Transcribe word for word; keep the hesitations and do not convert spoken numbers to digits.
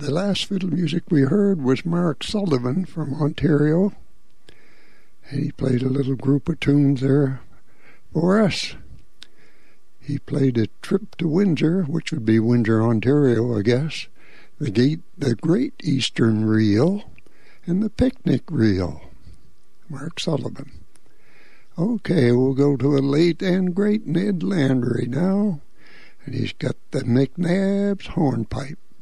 the last fiddle music we heard was Mark Sullivan from Ontario. He played a little group of tunes there for us. He played A Trip to Windsor, which would be Windsor, Ontario, I guess, the, gate, the Great Eastern Reel, and the Picnic Reel. Mark Sullivan. Okay, we'll go to a late and great Ned Landry now, and he's got the McNabb's hornpipe.